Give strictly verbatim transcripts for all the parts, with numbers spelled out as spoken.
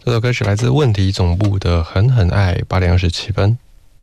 这首歌曲来自问题总部的《狠狠爱》，八点二十七分。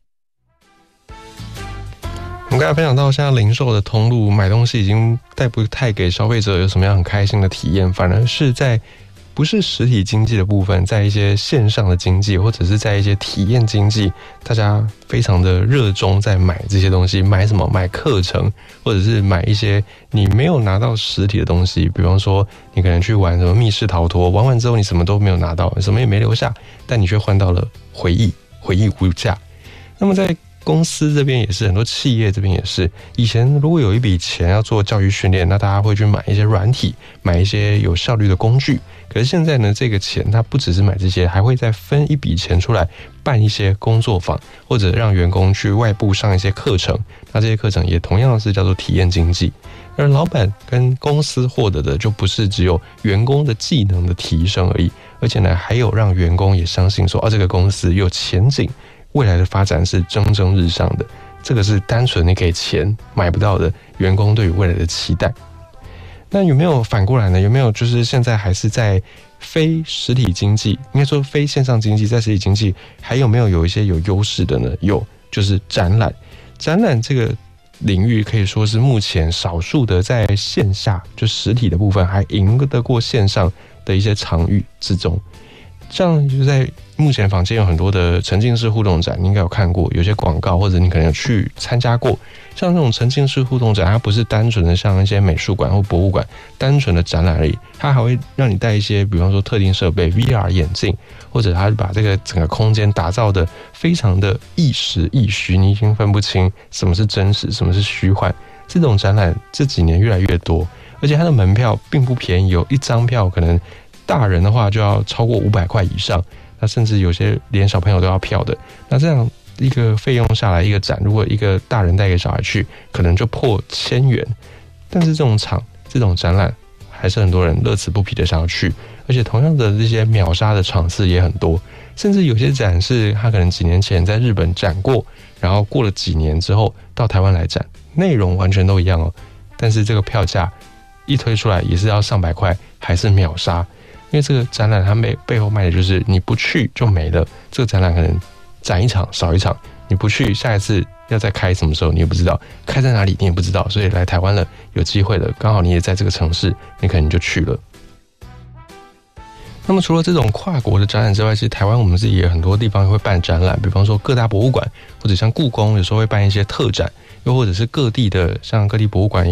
我们刚才分享到，现在零售的通路买东西已经带不太给消费者有什么样很开心的体验，反而是在不是实体经济的部分，在一些线上的经济或者是在一些体验经济，大家非常的热衷在买这些东西。买什么？买课程，或者是买一些你没有拿到实体的东西。比方说你可能去玩什么密室逃脱，玩完之后你什么都没有拿到，什么也没留下，但你却换到了回忆，回忆无价。那么在公司这边也是，很多企业这边也是，以前如果有一笔钱要做教育训练，那大家会去买一些软体，买一些有效率的工具。可是现在呢，这个钱它不只是买这些，还会再分一笔钱出来办一些工作坊，或者让员工去外部上一些课程。那这些课程也同样是叫做体验经济。而老板跟公司获得的就不是只有员工的技能的提升而已，而且呢，还有让员工也相信说，啊，这个公司有前景，未来的发展是蒸蒸日上的。这个是单纯你给钱买不到的员工对于未来的期待。那有没有反过来呢？有没有就是现在还是在非实体经济，应该说非线上经济，在实体经济还有没有有一些有优势的呢？有，就是展览。展览这个领域可以说是目前少数的在线下就实体的部分还赢得过线上的一些场域之中。像就是在目前坊间有很多的沉浸式互动展，你应该有看过，有些广告或者你可能有去参加过。像这种沉浸式互动展，它不是单纯的像一些美术馆或博物馆单纯的展览而已，它还会让你带一些比方说特定设备 V R 眼镜，或者它把这个整个空间打造的非常的亦实亦虚，你已经分不清什么是真实什么是虚幻。这种展览这几年越来越多，而且它的门票并不便宜，有一张票可能大人的话就要超过五百块以上，那甚至有些连小朋友都要票的。那这样一个费用下来，一个展，如果一个大人带一个小孩去，可能就破千元。但是这种场、这种展览，还是很多人乐此不疲的想要去，而且同样的这些秒杀的场次也很多。甚至有些展是他可能几年前在日本展过，然后过了几年之后到台湾来展，内容完全都一样哦，但是这个票价一推出来也是要上百块，还是秒杀。因为这个展览它背背后卖的就是你不去就没了，这个展览可能展一场少一场，你不去下一次要再开什么时候你也不知道，开在哪里你也不知道，所以来台湾了有机会了，刚好你也在这个城市，你可能就去了。那么除了这种跨国的展览之外，其实台湾我们自己也很多地方会办展览，比方说各大博物馆，或者像故宫有时候会办一些特展，又或者是各地的像各地博物馆